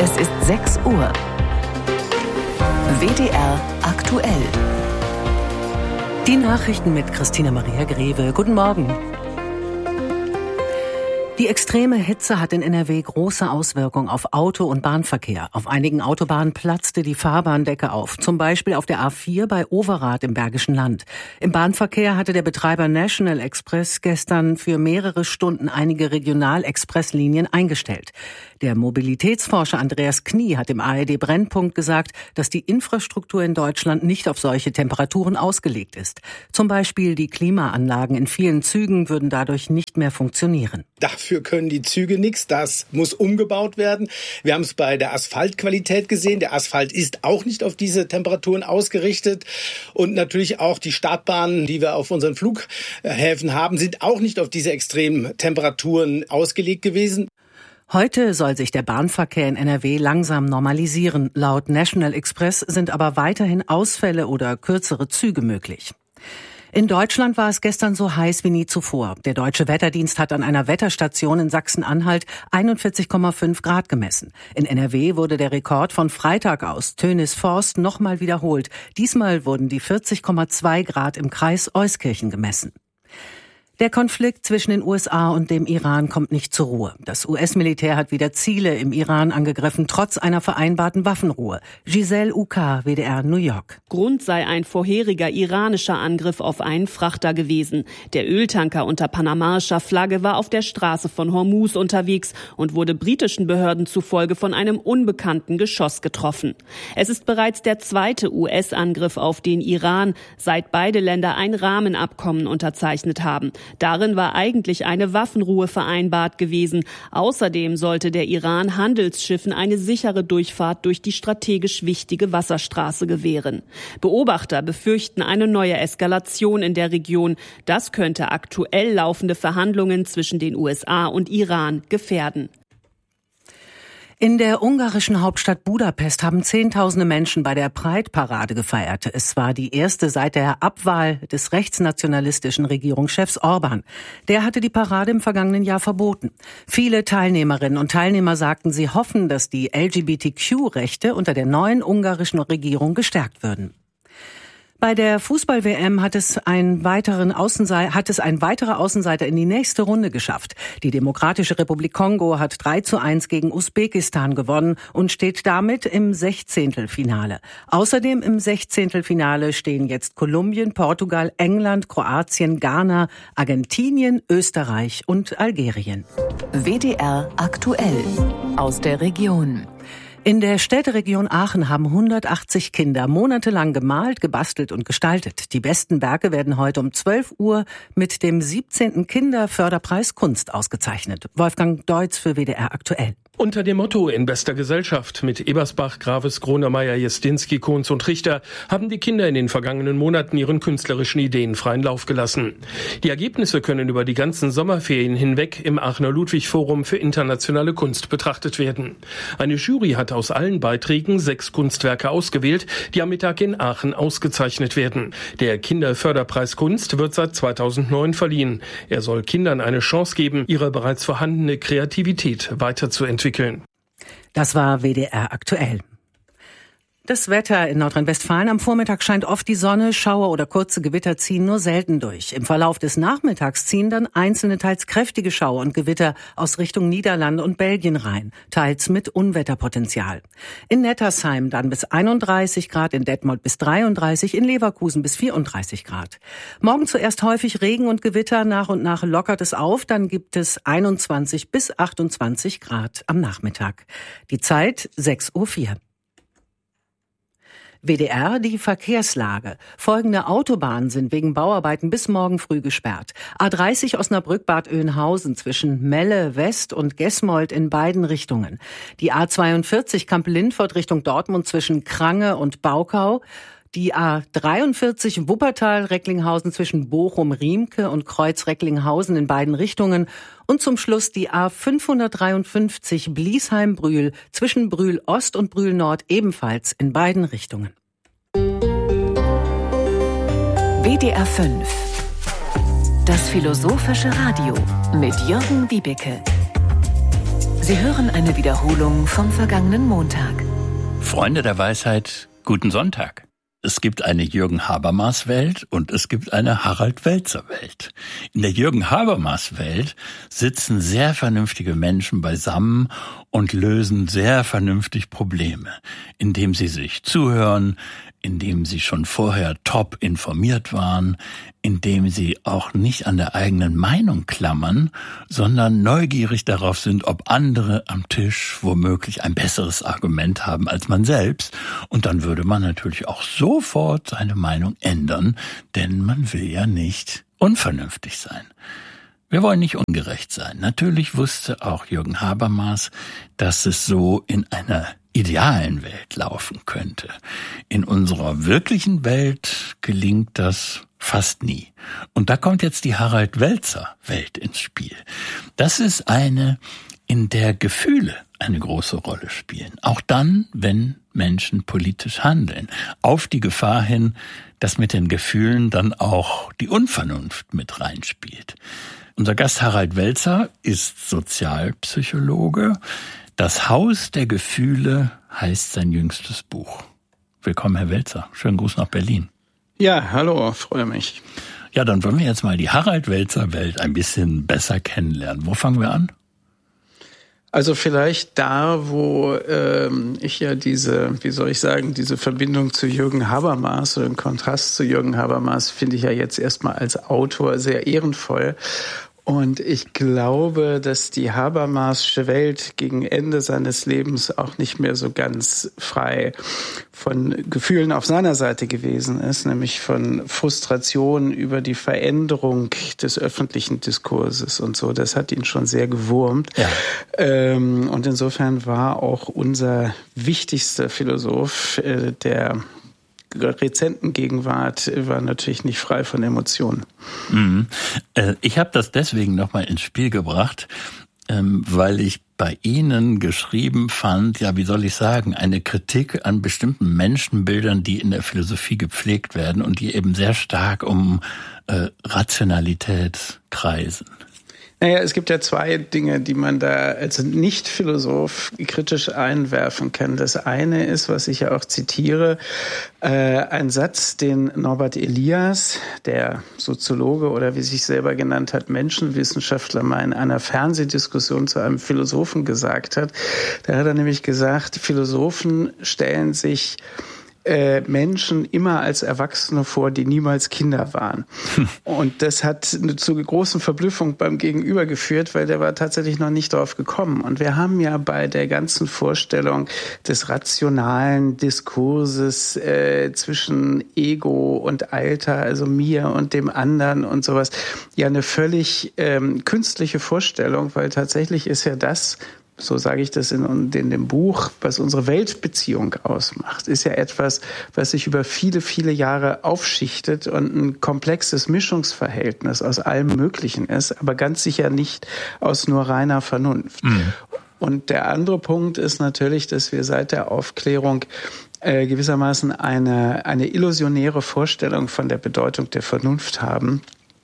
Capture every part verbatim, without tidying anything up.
Es ist sechs Uhr. W D R aktuell. Die Nachrichten mit Christina Maria Greve. Guten Morgen. Die extreme Hitze hat in N R W große Auswirkungen auf Auto- und Bahnverkehr. Auf einigen Autobahnen platzte die Fahrbahndecke auf, zum Beispiel auf der A vier bei Overath im Bergischen Land. Im Bahnverkehr hatte der Betreiber National Express gestern für mehrere Stunden einige Regional-Express-Linien eingestellt. Der Mobilitätsforscher Andreas Knie hat im A R D-Brennpunkt gesagt, dass die Infrastruktur in Deutschland nicht auf solche Temperaturen ausgelegt ist. Zum Beispiel die Klimaanlagen in vielen Zügen würden dadurch nicht mehr funktionieren. Dafür können die Züge nichts, das muss umgebaut werden. Wir haben es bei der Asphaltqualität gesehen. Der Asphalt ist auch nicht auf diese Temperaturen ausgerichtet. Und natürlich auch die Startbahnen, die wir auf unseren Flughäfen haben, sind auch nicht auf diese extremen Temperaturen ausgelegt gewesen. Heute soll sich der Bahnverkehr in N R W langsam normalisieren. Laut National Express sind aber weiterhin Ausfälle oder kürzere Züge möglich. In Deutschland war es gestern so heiß wie nie zuvor. Der Deutsche Wetterdienst hat an einer Wetterstation in Sachsen-Anhalt einundvierzig Komma fünf Grad gemessen. In N R W wurde der Rekord von Freitag aus Tönis-Forst nochmal wiederholt. Diesmal wurden die vierzig Komma zwei Grad im Kreis Euskirchen gemessen. Der Konflikt zwischen den U S A und dem Iran kommt nicht zur Ruhe. Das U S-Militär hat wieder Ziele im Iran angegriffen, trotz einer vereinbarten Waffenruhe. Giselle Uka, W D R, New York. Grund sei ein vorheriger iranischer Angriff auf einen Frachter gewesen. Der Öltanker unter panamaischer Flagge war auf der Straße von Hormuz unterwegs und wurde britischen Behörden zufolge von einem unbekannten Geschoss getroffen. Es ist bereits der zweite U S-Angriff auf den Iran, seit beide Länder ein Rahmenabkommen unterzeichnet haben. Darin war eigentlich eine Waffenruhe vereinbart gewesen. Außerdem sollte der Iran Handelsschiffen eine sichere Durchfahrt durch die strategisch wichtige Wasserstraße gewähren. Beobachter befürchten eine neue Eskalation in der Region. Das könnte aktuell laufende Verhandlungen zwischen den U S A und Iran gefährden. In der ungarischen Hauptstadt Budapest haben Zehntausende Menschen bei der Pride-Parade gefeiert. Es war die erste seit der Abwahl des rechtsnationalistischen Regierungschefs Orban. Der hatte die Parade im vergangenen Jahr verboten. Viele Teilnehmerinnen und Teilnehmer sagten, sie hoffen, dass die L G B T Q-Rechte unter der neuen ungarischen Regierung gestärkt würden. Bei der Fußball-W M hat es, einen weiteren Außensei- hat es ein weiterer Außenseiter in die nächste Runde geschafft. Die Demokratische Republik Kongo hat drei zu eins gegen Usbekistan gewonnen und steht damit im Sechzehntelfinale. Außerdem im Sechzehntelfinale stehen jetzt Kolumbien, Portugal, England, Kroatien, Ghana, Argentinien, Österreich und Algerien. W D R aktuell aus der Region. In der Städteregion Aachen haben hundertachtzig Kinder monatelang gemalt, gebastelt und gestaltet. Die besten Werke werden heute um zwölf Uhr mit dem siebzehnten Kinderförderpreis Kunst ausgezeichnet. Wolfgang Deutz für W D R aktuell. Unter dem Motto In bester Gesellschaft mit Ebersbach, Graves, Gronemeyer, Jestinski, Kohns und Richter haben die Kinder in den vergangenen Monaten ihren künstlerischen Ideen freien Lauf gelassen. Die Ergebnisse können über die ganzen Sommerferien hinweg im Aachener Ludwig-Forum für internationale Kunst betrachtet werden. Eine Jury hat aus allen Beiträgen sechs Kunstwerke ausgewählt, die am Mittag in Aachen ausgezeichnet werden. Der Kinderförderpreis Kunst wird seit zweitausendneun verliehen. Er soll Kindern eine Chance geben, ihre bereits vorhandene Kreativität weiterzuentwickeln. Das war W D R aktuell. Das Wetter in Nordrhein-Westfalen: Am Vormittag scheint oft die Sonne, Schauer oder kurze Gewitter ziehen nur selten durch. Im Verlauf des Nachmittags ziehen dann einzelne, teils kräftige Schauer und Gewitter aus Richtung Niederlande und Belgien rein, teils mit Unwetterpotenzial. In Nettersheim dann bis einunddreißig Grad, in Detmold bis dreiunddreißig, in Leverkusen bis vierunddreißig Grad. Morgen zuerst häufig Regen und Gewitter, nach und nach lockert es auf, dann gibt es einundzwanzig bis achtundzwanzig Grad am Nachmittag. Die Zeit sechs Uhr vier. W D R, die Verkehrslage. Folgende Autobahnen sind wegen Bauarbeiten bis morgen früh gesperrt. A dreißig Osnabrück-Bad Oeynhausen zwischen Melle West und Gesmold in beiden Richtungen. Die A zweiundvierzig Kamp-Lindfort Richtung Dortmund zwischen Krange und Baukau. Die A dreiundvierzig Wuppertal-Recklinghausen zwischen Bochum-Riemke und Kreuz-Recklinghausen in beiden Richtungen. Und zum Schluss die A fünfhundertdreiundfünfzig Bliesheim-Brühl zwischen Brühl Ost und Brühl Nord ebenfalls in beiden Richtungen. W D R fünf. Das philosophische Radio mit Jürgen Wiebeke. Sie hören eine Wiederholung vom vergangenen Montag. Freunde der Weisheit, guten Sonntag. Es gibt eine Jürgen Habermas-Welt und es gibt eine Harald-Welzer-Welt. In der Jürgen Habermas-Welt sitzen sehr vernünftige Menschen beisammen und lösen sehr vernünftig Probleme, indem sie sich zuhören, indem sie schon vorher top informiert waren, indem sie auch nicht an der eigenen Meinung klammern, sondern neugierig darauf sind, ob andere am Tisch womöglich ein besseres Argument haben als man selbst. Und dann würde man natürlich auch sofort seine Meinung ändern, denn man will ja nicht unvernünftig sein. Wir wollen nicht ungerecht sein. Natürlich wusste auch Jürgen Habermas, dass es so in einer idealen Welt laufen könnte. In unserer wirklichen Welt gelingt das fast nie. Und da kommt jetzt die Harald-Welzer-Welt ins Spiel. Das ist eine, in der Gefühle eine große Rolle spielen. Auch dann, wenn Menschen politisch handeln. Auf die Gefahr hin, dass mit den Gefühlen dann auch die Unvernunft mit reinspielt. Unser Gast Harald Welzer ist Sozialpsychologe. Das Haus der Gefühle heißt sein jüngstes Buch. Willkommen, Herr Welzer. Schönen Gruß nach Berlin. Ja, hallo, freue mich. Ja, dann wollen wir jetzt mal die Harald-Welzer-Welt ein bisschen besser kennenlernen. Wo fangen wir an? Also vielleicht da, wo ähm, ich ja diese, wie soll ich sagen, diese Verbindung zu Jürgen Habermas oder den Kontrast zu Jürgen Habermas finde ich ja jetzt erstmal als Autor sehr ehrenvoll. Und ich glaube, dass die Habermasche Welt gegen Ende seines Lebens auch nicht mehr so ganz frei von Gefühlen auf seiner Seite gewesen ist, nämlich von Frustration über die Veränderung des öffentlichen Diskurses und so. Das hat ihn schon sehr gewurmt. Ja. Ähm, und insofern war auch unser wichtigster Philosoph, äh, der rezenten Gegenwart, war natürlich nicht frei von Emotionen. Mhm. Ich habe das deswegen nochmal ins Spiel gebracht, weil ich bei Ihnen geschrieben fand, ja, wie soll ich sagen, eine Kritik an bestimmten Menschenbildern, die in der Philosophie gepflegt werden und die eben sehr stark um äh, Rationalität kreisen. Naja, es gibt ja zwei Dinge, die man da als Nicht-Philosoph kritisch einwerfen kann. Das eine ist, was ich ja auch zitiere, äh, ein Satz, den Norbert Elias, der Soziologe oder wie sich selber genannt hat, Menschenwissenschaftler, mal in einer Fernsehdiskussion zu einem Philosophen gesagt hat. Da hat er nämlich gesagt, Philosophen stellen sich Äh, Menschen immer als Erwachsene vor, die niemals Kinder waren. Hm. Und das hat zu großen Verblüffung beim Gegenüber geführt, weil der war tatsächlich noch nicht drauf gekommen. Und wir haben ja bei der ganzen Vorstellung des rationalen Diskurses äh, zwischen Ego und Alter, also mir und dem anderen und sowas, ja eine völlig ähm, künstliche Vorstellung, weil tatsächlich ist ja das, so sage ich das in, in dem Buch, was unsere Weltbeziehung ausmacht, ist ja etwas, was sich über viele, viele Jahre aufschichtet und ein komplexes Mischungsverhältnis aus allem Möglichen ist, aber ganz sicher nicht aus nur reiner Vernunft. Mhm. Und der andere Punkt ist natürlich, dass wir seit der Aufklärung äh, gewissermaßen eine, eine illusionäre Vorstellung von der Bedeutung der Vernunft haben.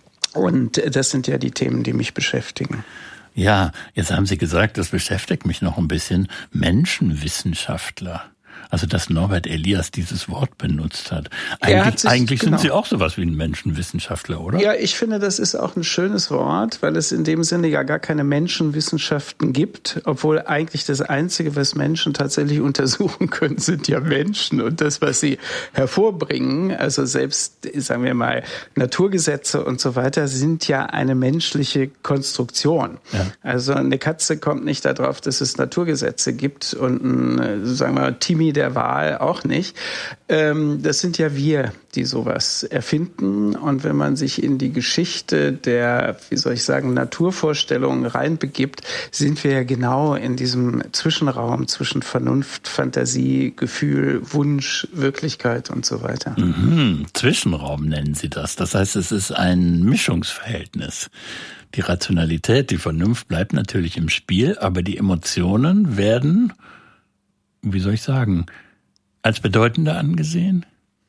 Und das sind ja die Themen, die mich beschäftigen. Ja, jetzt haben Sie gesagt, das beschäftigt mich noch ein bisschen. Menschenwissenschaftler. Also, dass Norbert Elias dieses Wort benutzt hat. Eigentlich, hat sich, eigentlich genau. sind Sie auch sowas wie ein Menschenwissenschaftler, oder? Ja, ich finde, das ist auch ein schönes Wort, weil es in dem Sinne ja gar keine Menschenwissenschaften gibt, obwohl eigentlich das Einzige, was Menschen tatsächlich untersuchen können, sind ja Menschen und das, was sie hervorbringen, also selbst, sagen wir mal, Naturgesetze und so weiter, sind ja eine menschliche Konstruktion. Ja. Also eine Katze kommt nicht darauf, dass es Naturgesetze gibt und ein, sagen wir mal, Timmy, der Wahl auch nicht. Das sind ja wir, die sowas erfinden. Und wenn man sich in die Geschichte der, wie soll ich sagen, Naturvorstellungen reinbegibt, sind wir ja genau in diesem Zwischenraum zwischen Vernunft, Fantasie, Gefühl, Wunsch, Wirklichkeit und so weiter. Mhm. Zwischenraum nennen Sie das. Das heißt, es ist ein Mischungsverhältnis. Die Rationalität, die Vernunft bleibt natürlich im Spiel, aber die Emotionen werden, wie soll ich sagen, als bedeutender angesehen?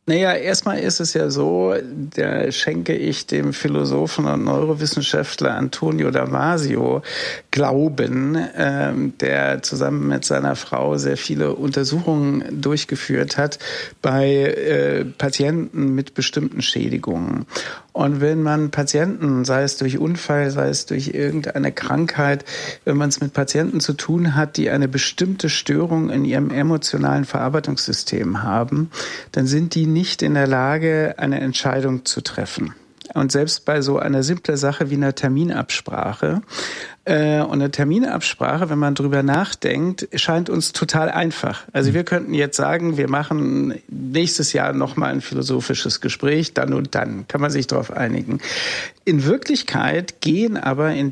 Naja, erstmal ist es ja so, da schenke ich dem Philosophen und Neurowissenschaftler Antonio Damasio Glauben, ähm, der zusammen mit seiner Frau sehr viele Untersuchungen durchgeführt hat bei äh, Patienten mit bestimmten Schädigungen. Und wenn man Patienten, sei es durch Unfall, sei es durch irgendeine Krankheit, wenn man es mit Patienten zu tun hat, die eine bestimmte Störung in ihrem emotionalen Verarbeitungssystem haben, dann sind die nicht in der Lage, eine Entscheidung zu treffen. Und selbst bei so einer simplen Sache wie einer Terminabsprache, äh, und eine Terminabsprache, wenn man drüber nachdenkt, scheint uns total einfach. Also wir könnten jetzt sagen, wir machen nächstes Jahr nochmal ein philosophisches Gespräch, dann und dann. Kann man sich darauf einigen. In Wirklichkeit gehen aber in